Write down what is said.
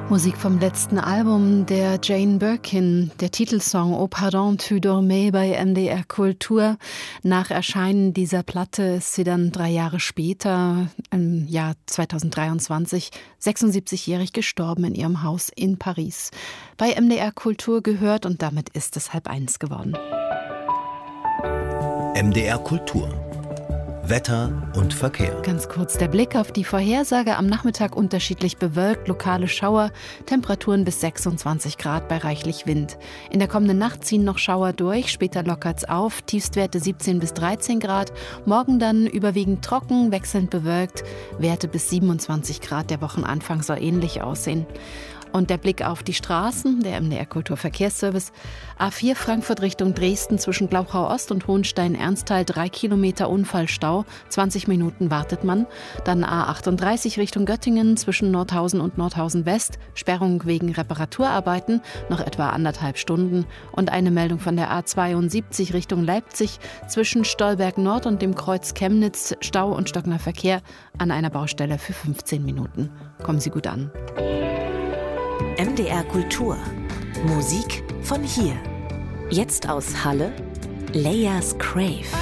Musik vom letzten Album der Jane Birkin, der Titelsong Au Pardon tu dormais bei MDR Kultur. Nach Erscheinen dieser Platte ist sie dann 3 Jahre später, im Jahr 2023, 76-jährig gestorben in ihrem Haus in Paris. Bei MDR Kultur gehört und damit ist es 12:30 geworden. MDR Kultur. Wetter und Verkehr. Ganz kurz der Blick auf die Vorhersage. Am Nachmittag unterschiedlich bewölkt, lokale Schauer, Temperaturen bis 26 Grad bei reichlich Wind. In der kommenden Nacht ziehen noch Schauer durch, später lockert's auf, Tiefstwerte 17 bis 13 Grad. Morgen dann überwiegend trocken, wechselnd bewölkt, Werte bis 27 Grad. Der Wochenanfang soll ähnlich aussehen. Und der Blick auf die Straßen, der MDR Kulturverkehrsservice. A4 Frankfurt Richtung Dresden zwischen Glauchau Ost und Hohenstein-Ernsthal 3 Kilometer Unfallstau, 20 Minuten wartet man. Dann A38 Richtung Göttingen zwischen Nordhausen und Nordhausen West, Sperrung wegen Reparaturarbeiten, noch etwa 1,5 Stunden. Und eine Meldung von der A72 Richtung Leipzig zwischen Stolberg Nord und dem Kreuz Chemnitz, Stau und stockender Verkehr an einer Baustelle für 15 Minuten. Kommen Sie gut an. MDR Kultur. Musik von hier. Jetzt aus Halle, Leia's Crave.